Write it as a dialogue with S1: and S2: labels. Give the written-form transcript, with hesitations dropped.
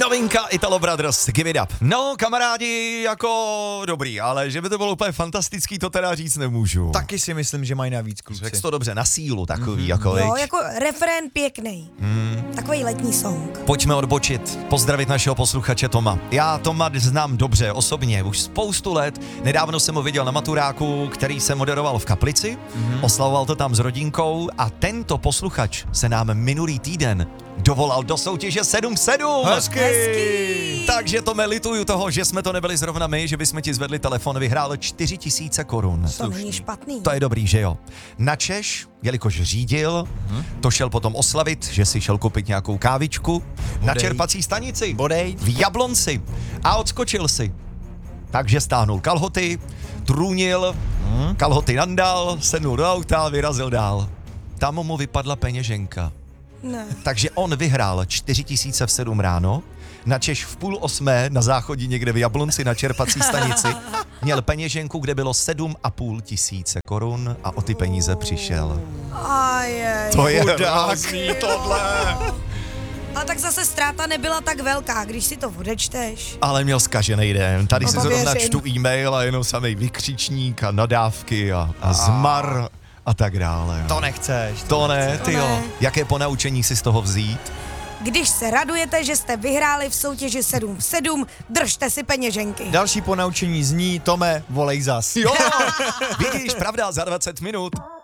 S1: Novinka Italo Brothers, Give It Up. No, kamarádi, jako dobrý, ale že by to bylo úplně fantastický, to teda říct nemůžu.
S2: Taky si myslím, že mají navíc kluci.
S1: Řekl jsi to dobře, na sílu takový, jako
S3: Jo,
S1: viď?
S3: jako referén pěkný. Takový letní song.
S1: Pojďme odbočit, pozdravit našeho posluchače Toma. Já Toma znám dobře, osobně, už spoustu let. Nedávno jsem ho viděl na maturáku, který se moderoval v Kaplici, oslavoval to tam s rodinkou a tento posluchač se nám minulý týden dovolal do soutěže 7-7.
S3: Hezký.
S1: Takže Tome, lituju toho, že jsme to nebyli zrovna my, že bychom ti zvedli telefon, vyhrál 4 000 korun.
S3: To není špatný.
S1: To je dobrý, že jo. Na Češ, jelikož řídil, to šel potom oslavit, že si šel koupit nějakou kávičku na čerpací stanici
S2: Bodej.
S1: v Jablonci a odskočil si. Takže stáhnul kalhoty, trůnil, kalhoty nandal, sednul do auta a vyrazil dál. Tam mu vypadla peněženka.
S3: Ne.
S1: Takže on vyhrál 4 000 v 7 ráno, na Češ v 7:30 na záchodí někde v Jablonci na čerpací stanici měl peněženku, kde bylo 7 500 korun a o ty peníze přišel. To je hrázný tohle.
S3: A tak zase ztráta nebyla tak velká, když si to odečteš.
S1: Ale měl zkažený den. Tady si
S3: to
S1: zrovna
S3: věřím.
S1: čtu e-mail a jenom samej vykřičník a nadávky a zmar a tak dále.
S2: To nechceš.
S1: To ne,
S3: To
S1: tyjo.
S3: ne.
S1: Jaké ponaučení si z toho vzít?
S3: Když se radujete, že jste vyhráli v soutěži 7 v 7, držte si peněženky.
S2: Další ponaučení zní, Tome, volej zas.
S1: Jo, vidíš, pravda, za 20 minut.